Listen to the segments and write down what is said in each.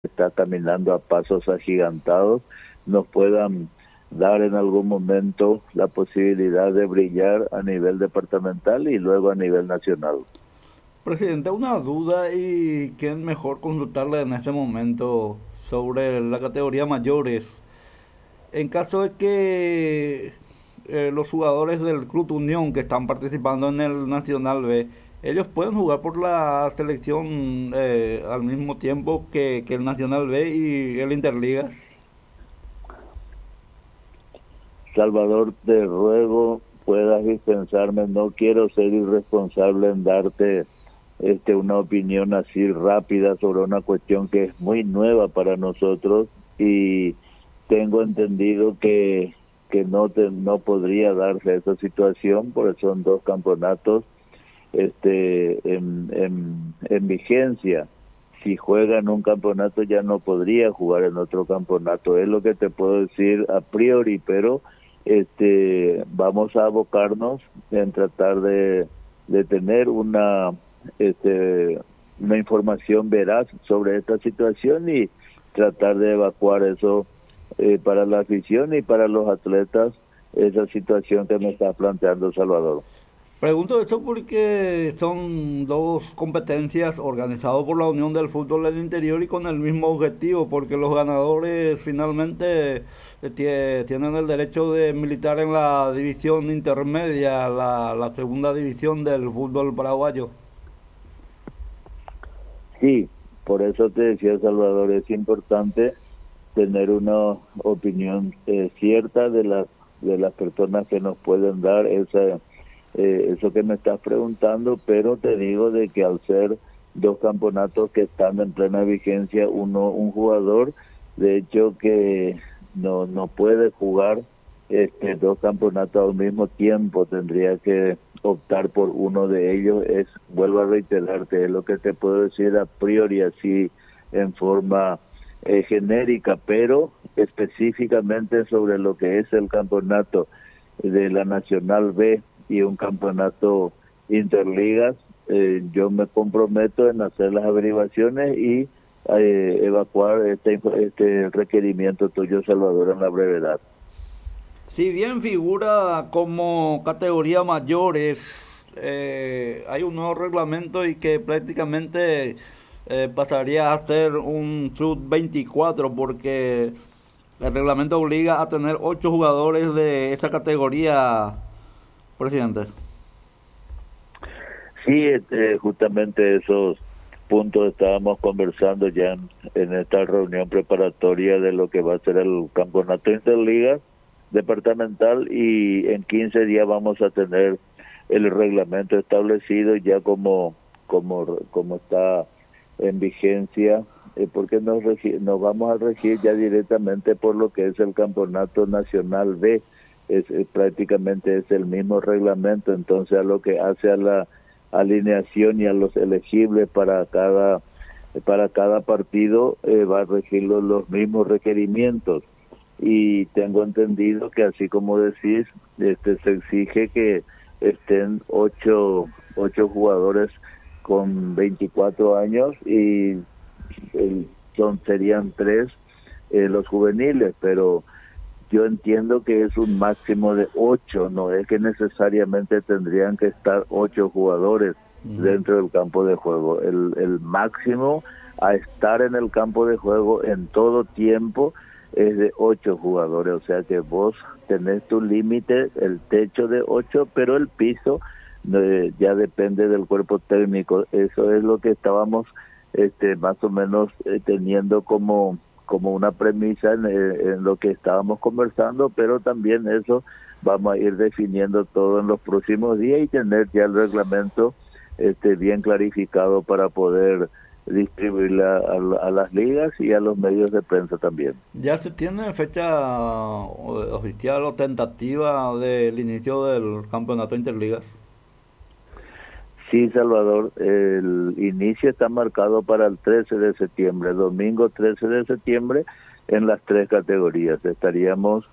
está caminando a pasos agigantados, nos puedan dar en algún momento la posibilidad de brillar a nivel departamental y luego a nivel nacional. Presidente, una duda y quién mejor consultarle en este momento sobre la categoría mayores. En caso de que los jugadores del Club Unión que están participando en el Nacional B, ellos pueden jugar por la selección al mismo tiempo que el Nacional B y el Interligas. Salvador, te ruego puedas dispensarme, no quiero ser irresponsable en darte una opinión así rápida sobre una cuestión que es muy nueva para nosotros y tengo entendido que no podría darse esa situación, porque son dos campeonatos en vigencia. Si juega en un campeonato ya no podría jugar en otro campeonato, es lo que te puedo decir a priori, pero vamos a abocarnos en tratar de tener una información veraz sobre esta situación y tratar de evacuar eso para la afición y para los atletas, esa situación que me está planteando Salvador. Pregunto esto porque son dos competencias organizadas por la Unión del Fútbol del Interior y con el mismo objetivo, porque los ganadores finalmente tienen el derecho de militar en la división intermedia, la segunda división del fútbol paraguayo. Sí, por eso te decía Salvador, es importante tener una opinión cierta de las personas que nos pueden dar eso que me estás preguntando, pero te digo de que al ser dos campeonatos que están en plena vigencia, un jugador, de hecho que no puede jugar dos campeonatos al mismo tiempo, tendría que optar por uno de ellos. Vuelvo a reiterarte, es lo que te puedo decir a priori así en forma genérica, pero específicamente sobre lo que es el campeonato de la Nacional B y un campeonato interligas, yo me comprometo en hacer las averiguaciones y evacuar este requerimiento tuyo, Salvador, en la brevedad. Si bien figura como categoría mayores, hay un nuevo reglamento y que prácticamente pasaría a ser un sub-24 porque el reglamento obliga a tener 8 jugadores de esta categoría, presidente. Sí, justamente esos puntos estábamos conversando ya en esta reunión preparatoria de lo que va a ser el campeonato interligas departamental, y en 15 días vamos a tener el reglamento establecido ya como está en vigencia, porque nos vamos a regir ya directamente por lo que es el campeonato nacional B. Prácticamente es el mismo reglamento, entonces a lo que hace a la alineación y a los elegibles para cada partido va a regir los mismos requerimientos. Y tengo entendido que así como decís, se exige que estén ocho jugadores con 24 años y serían tres los juveniles, pero yo entiendo que es un máximo de 8, no es que necesariamente tendrían que estar 8 jugadores dentro del campo de juego. El máximo a estar en el campo de juego en todo tiempo es de 8 jugadores, o sea que vos tenés tu límite, el techo de 8, pero el piso ya depende del cuerpo técnico. Eso es lo que estábamos más o menos teniendo como una premisa en lo que estábamos conversando, pero también eso vamos a ir definiendo todo en los próximos días y tener ya el reglamento bien clarificado para poder distribuirla a las ligas y a los medios de prensa también. ¿Ya se tiene fecha oficial o tentativa del inicio del campeonato interligas? Sí, Salvador, el inicio está marcado para el 13 de septiembre, domingo 13 de septiembre, en las tres categorías. Estaríamos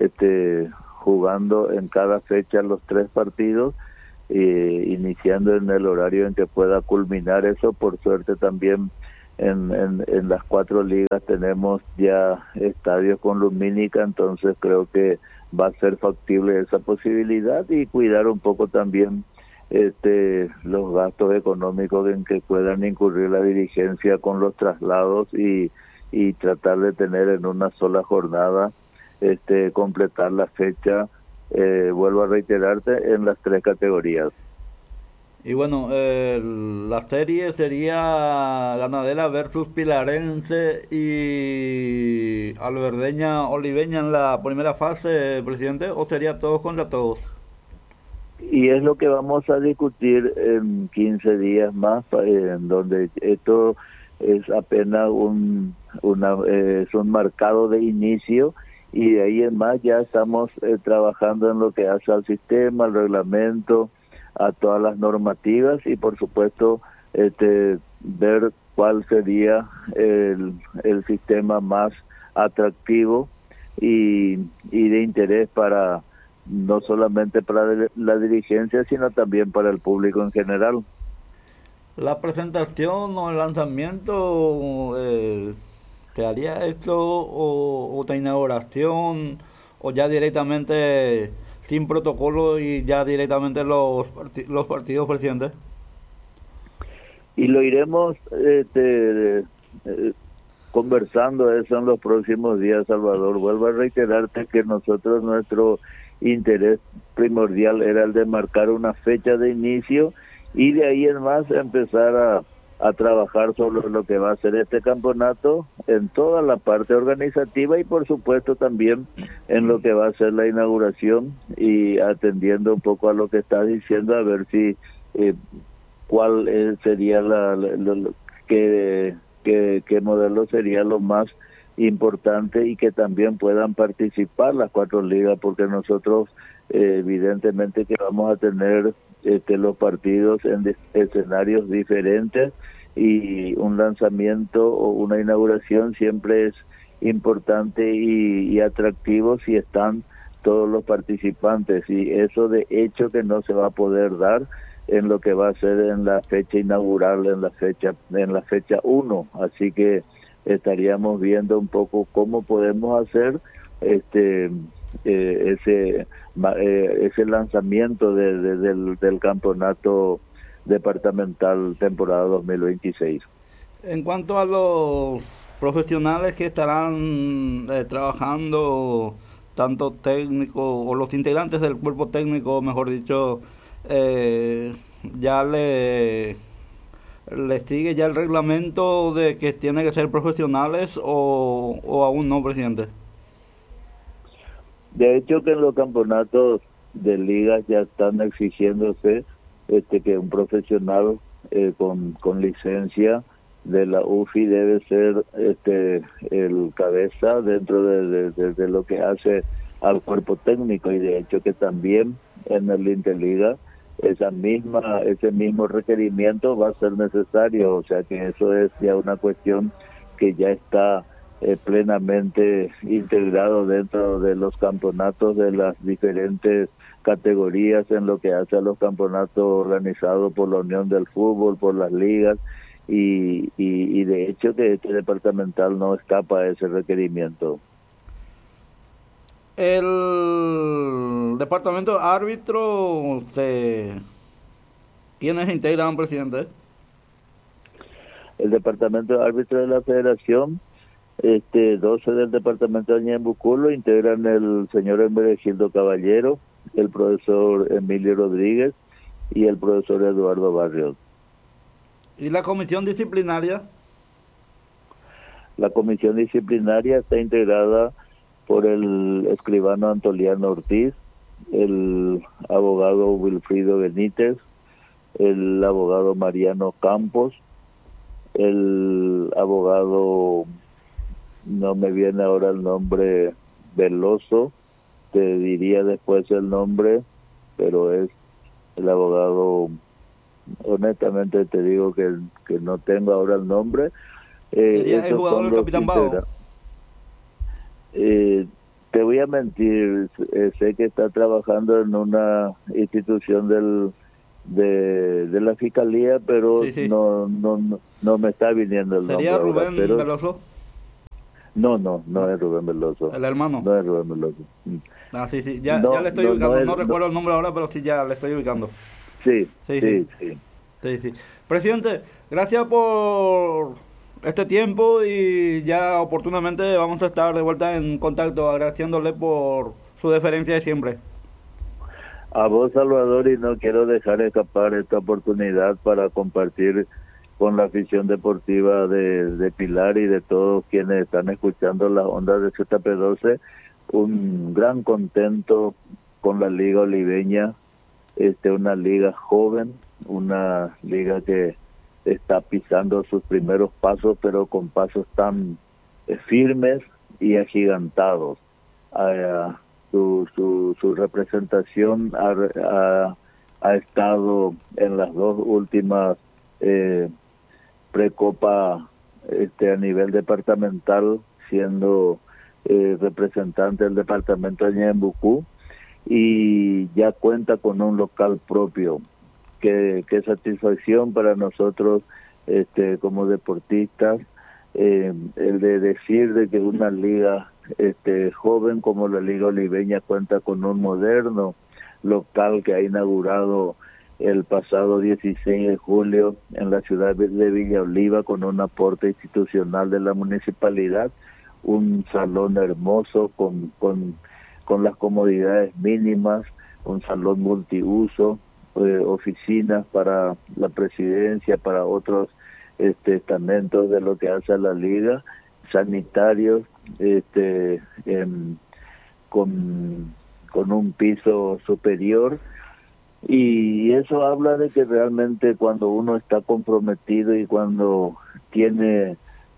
jugando en cada fecha los tres partidos, iniciando en el horario en que pueda culminar eso. Por suerte también en las 4 ligas tenemos ya estadios con lumínica, entonces creo que va a ser factible esa posibilidad y cuidar un poco también los gastos económicos en que puedan incurrir la dirigencia con los traslados y tratar de tener en una sola jornada completar la fecha, vuelvo a reiterarte, en las 3 categorías. Y bueno, la serie sería Ganadera versus Pilarense y Alberdeña Oliveña en la primera fase, presidente, o sería todos contra todos. Y es lo que vamos a discutir en 15 días más, en donde esto es apenas es un marcado de inicio, y de ahí en más ya estamos trabajando en lo que hace al sistema, al reglamento, a todas las normativas y por supuesto ver cuál sería el sistema más atractivo y de interés para no solamente para la dirigencia, sino también para el público en general. La presentación o el lanzamiento, ¿te haría esto o otra inauguración o ya directamente sin protocolo y ya directamente los partidos, presidente? Y lo iremos conversando eso en los próximos días, Salvador. Vuelvo a reiterarte que nosotros, nuestro interés primordial era el de marcar una fecha de inicio y de ahí en más empezar a trabajar sobre lo que va a ser este campeonato en toda la parte organizativa y por supuesto también en lo que va a ser la inauguración, y atendiendo un poco a lo que estás diciendo, a ver si cuál sería qué modelo sería lo más importante y que también puedan participar las 4 ligas, porque nosotros evidentemente que vamos a tener los partidos en escenarios diferentes y un lanzamiento o una inauguración siempre es importante y atractivo si están todos los participantes, y eso de hecho que no se va a poder dar en lo que va a ser en la fecha inaugural, en la fecha 1, así que estaríamos viendo un poco cómo podemos hacer ese lanzamiento del campeonato departamental temporada 2026. En cuanto a los profesionales que estarán trabajando, tanto técnicos o los integrantes del cuerpo técnico, mejor dicho, ya le sigue ya el reglamento de que tiene que ser profesionales o aún no, presidente. De hecho que en los campeonatos de ligas ya están exigiéndose que un profesional con licencia de la UFI debe ser el cabeza dentro de lo que hace al cuerpo técnico, y de hecho que también en el Interliga ese mismo requerimiento va a ser necesario, o sea que eso es ya una cuestión que ya está plenamente integrado dentro de los campeonatos de las diferentes categorías en lo que hace a los campeonatos organizados por la Unión del Fútbol, por las ligas, y de hecho que este departamental no escapa a ese requerimiento. El departamento árbitro, ¿quiénes integran, presidente? El departamento de árbitro de la federación, 12 del departamento de Ñembucú lo integran el señor Hermenegildo Caballero, el profesor Emilio Rodríguez y el profesor Eduardo Barrios. ¿Y la comisión disciplinaria? La comisión disciplinaria está integrada por el escribano Antoliano Ortiz, el abogado Wilfrido Benítez, el abogado Mariano Campos, el abogado, no me viene ahora el nombre, Veloso, te diría después el nombre, pero es el abogado, honestamente te digo que no tengo ahora el nombre. ¿Sería el jugador del Capitán Bao? Te voy a mentir, sé que está trabajando en una institución de la fiscalía, pero Sí, sí. no me está viniendo el nombre ¿Sería ahora, Rubén pero Veloso? no es Rubén Veloso, El hermano. no es Rubén Veloso. Ah, sí, sí. Ya le estoy No ubicando. es, No recuerdo el nombre ahora, pero sí, ya le estoy ubicando. sí, Sí, sí. sí. Sí, sí. Presidente, gracias por este tiempo y ya oportunamente vamos a estar de vuelta en contacto, agradeciéndole por su deferencia de siempre. A vos, Salvador, y no quiero dejar escapar esta oportunidad para compartir con la afición deportiva de Pilar y de todos quienes están escuchando las ondas de ZP12, un gran contento con la Liga Oliveña, una liga joven, una liga que está pisando sus primeros pasos, pero con pasos tan firmes y agigantados. Su representación ha estado en las dos últimas eh, precopa a nivel departamental, siendo representante del departamento de Ñembucú, y ya cuenta con un local propio. Qué satisfacción para nosotros como deportistas, el de decir de que una liga joven como la Liga Oliveña cuenta con un moderno local que ha inaugurado el pasado 16 de julio en la ciudad de Villa Oliva, con un aporte institucional de la municipalidad, un salón hermoso con las comodidades mínimas, un salón multiuso, oficinas para la presidencia, para otros estamentos de lo que hace a la liga, sanitarios, con un piso superior, y eso habla de que realmente cuando uno está comprometido y cuando tiene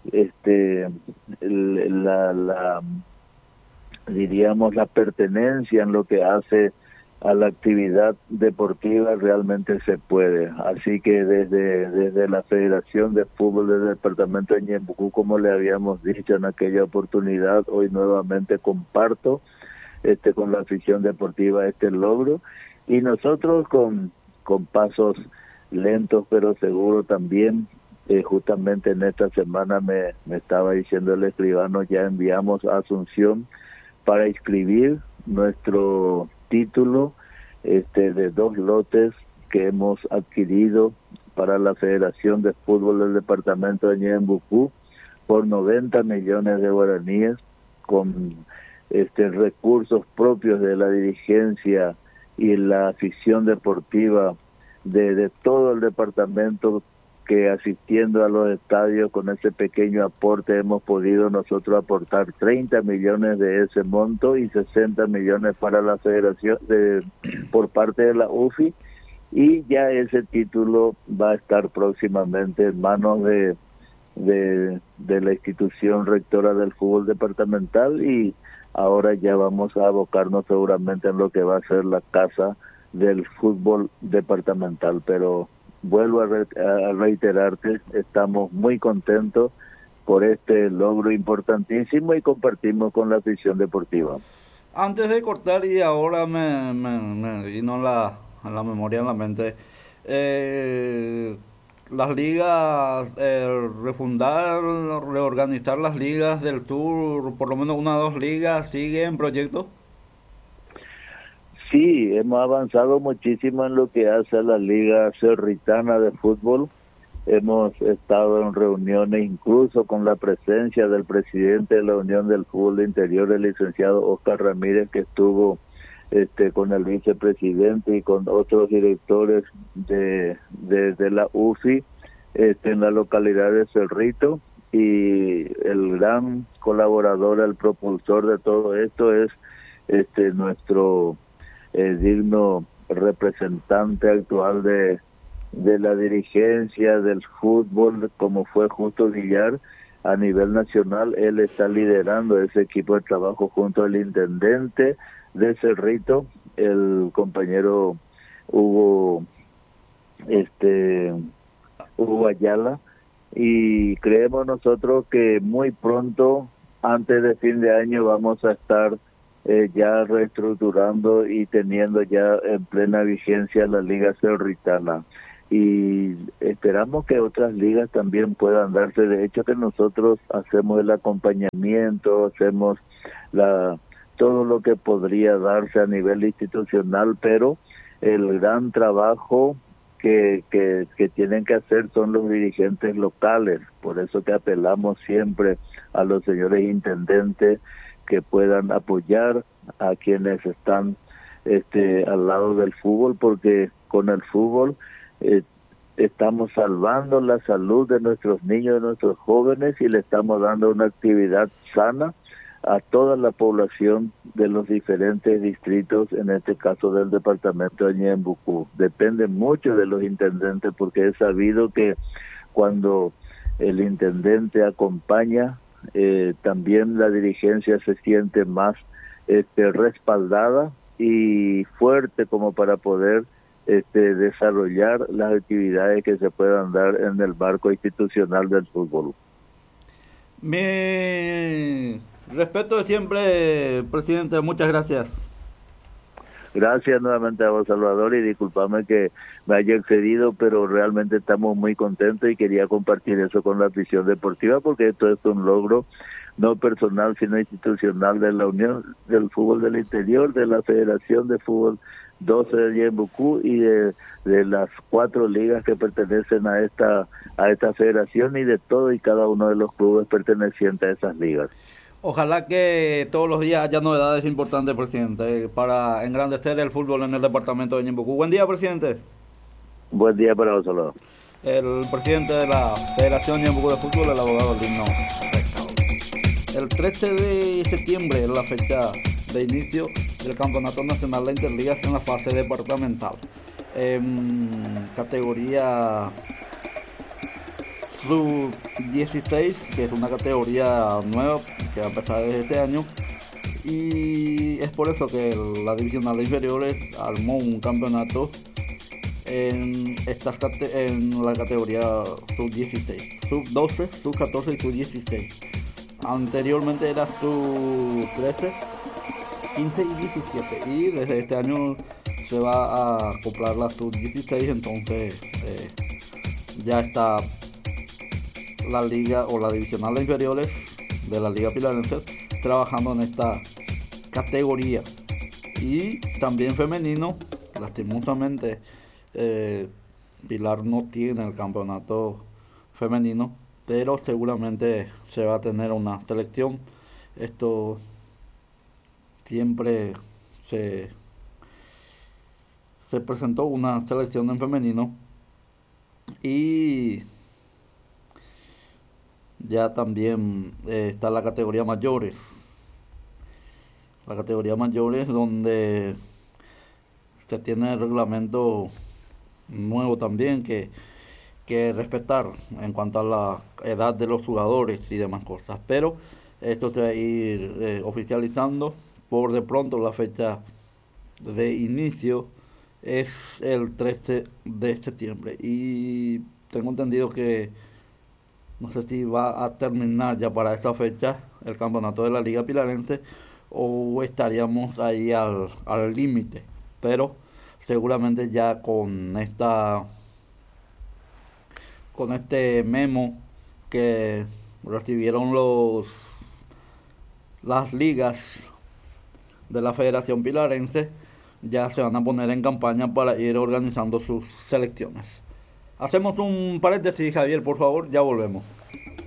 la diríamos la pertenencia en lo que hace a la actividad deportiva, realmente se puede. Así que desde la Federación de Fútbol del Departamento de Ñembucú, como le habíamos dicho en aquella oportunidad, hoy nuevamente comparto con la afición deportiva este logro, y nosotros con pasos lentos pero seguros también. Justamente en esta semana me estaba diciendo el escribano, ya enviamos a Asunción para inscribir nuestro título de 2 lotes que hemos adquirido para la Federación de Fútbol del Departamento de Ñembucú por 90 millones de guaraníes, con recursos propios de la dirigencia y la afición deportiva de todo el departamento, que asistiendo a los estadios con ese pequeño aporte hemos podido nosotros aportar 30 millones de ese monto y 60 millones para la federación por parte de la UFI, y ya ese título va a estar próximamente en manos de la institución rectora del fútbol departamental, y ahora ya vamos a abocarnos seguramente en lo que va a ser la casa del fútbol departamental. Pero vuelvo a reiterarte, estamos muy contentos por este logro importantísimo y compartimos con la afición deportiva. Antes de cortar, y ahora me vino a la memoria, en la mente, eh, las ligas, refundar, reorganizar las ligas del sur, por lo menos una o dos ligas, sigue en proyecto. Sí, hemos avanzado muchísimo en lo que hace a la Liga Cerritana de Fútbol. Hemos estado en reuniones incluso con la presencia del presidente de la Unión del Fútbol de Interior, el licenciado Oscar Ramírez, que estuvo con el vicepresidente y con otros directores de la UFI en la localidad de Cerrito. Y el gran colaborador, el propulsor de todo esto es nuestro digno representante actual de la dirigencia del fútbol, como fue Justo Villar, a nivel nacional. Él está liderando ese equipo de trabajo junto al intendente de Cerrito, el compañero Hugo Hugo Ayala, y creemos nosotros que muy pronto, antes de fin de año, vamos a estar ya reestructurando y teniendo ya en plena vigencia la Liga Cerritana. Y esperamos que otras ligas también puedan darse. De hecho, que nosotros hacemos el acompañamiento, hacemos todo lo que podría darse a nivel institucional, pero el gran trabajo que tienen que hacer son los dirigentes locales. Por eso que apelamos siempre a los señores intendentes que puedan apoyar a quienes están al lado del fútbol, porque con el fútbol estamos salvando la salud de nuestros niños, de nuestros jóvenes, y le estamos dando una actividad sana a toda la población de los diferentes distritos, en este caso del departamento de Ñembucú. Depende mucho de los intendentes, porque he sabido que cuando el intendente acompaña, también la dirigencia se siente más respaldada y fuerte como para poder desarrollar las actividades que se puedan dar en el marco institucional del fútbol. Mi respeto de siempre, presidente. Muchas gracias. Gracias nuevamente a vos, Salvador, y discúlpame que me haya excedido, pero realmente estamos muy contentos y quería compartir eso con la afición deportiva, porque esto es un logro no personal, sino institucional de la Unión del Fútbol del Interior, de la Federación de Fútbol 12 de Ñembucú y de las 4 ligas que pertenecen a esta federación, y de todo y cada uno de los clubes pertenecientes a esas ligas. Ojalá que todos los días haya novedades importantes, presidente, para engrandecer el fútbol en el departamento de Ñembucú. Buen día, presidente. Buen día para vos, Salvador. El presidente de la Federación Ñembucú de Fútbol, el abogado Lino Recaudo. El 13 de septiembre es la fecha de inicio del Campeonato Nacional de Interligas en la fase departamental. Categoría Sub-16, que es una categoría nueva que va a empezar desde este año, y es por eso que la divisional de inferiores armó un campeonato en la categoría Sub-16, Sub-12, Sub-14 y Sub-16. Anteriormente era Sub-13, 15 y 17, y desde este año se va a acoplar la Sub-16, entonces ya está la liga o la divisional de inferiores de la Liga Pilarense trabajando en esta categoría. Y también femenino, lastimosamente Pilar no tiene el campeonato femenino, pero seguramente se va a tener una selección. Esto siempre se presentó una selección en femenino, y ya también está la categoría mayores. La categoría mayores, donde se tiene el reglamento nuevo también que respetar en cuanto a la edad de los jugadores y demás cosas. Pero esto se va a ir oficializando. Por de pronto la fecha de inicio es el 13 de septiembre. Y tengo entendido que no sé si va a terminar ya para esta fecha el campeonato de la Liga Pilarense o estaríamos ahí al límite. Pero seguramente ya con este memo que recibieron las ligas de la Federación Pilarense, ya se van a poner en campaña para ir organizando sus selecciones. Hacemos un paréntesis, Javier, por favor, ya volvemos.